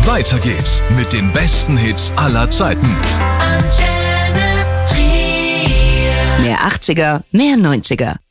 Weiter geht's mit den besten Hits aller Zeiten. Mehr 80er, mehr 90er.